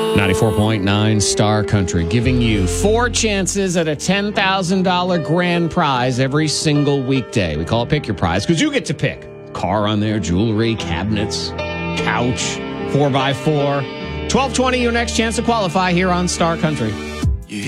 94.9 Star Country, giving you 4 chances at a $10,000 grand prize every single weekday. We call it Pick Your Prize because you get to pick. Car on there, jewelry, cabinets, couch, 4x4. 12:20, your next chance to qualify here on Star Country.